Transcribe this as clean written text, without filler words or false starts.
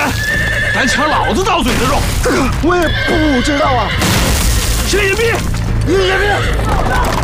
敢抢老子刀嘴的肉？ 这个我也不知道啊。 先隐蔽， 你隐蔽。